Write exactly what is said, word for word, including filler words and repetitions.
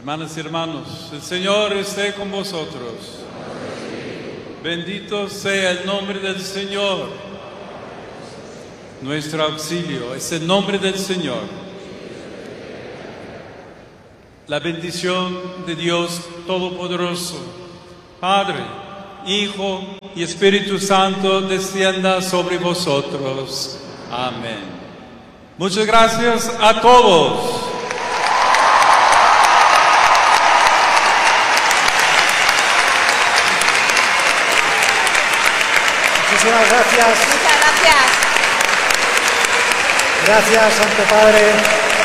Hermanas y hermanos, el Señor esté con vosotros. Bendito sea el nombre del Señor. Nuestro auxilio es el nombre del Señor. La bendición de Dios Todopoderoso, Padre, Hijo y Espíritu Santo descienda sobre vosotros. Amén. Muchas gracias a todos. Muchísimas gracias. Muchas gracias. Gracias, Santo Padre.